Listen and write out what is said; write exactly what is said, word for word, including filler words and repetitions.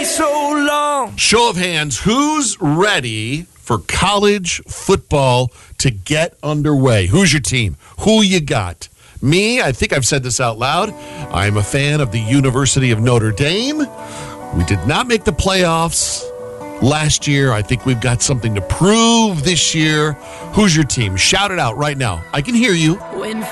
so long. Show of hands, who's ready for college football to get underway? Who's your team? Who you got? Me, I think I've said this out loud. I'm a fan of the University of Notre Dame. We did not make the playoffs last year. I think we've got something to prove this year. Who's your team? Shout it out right now. I can hear you. When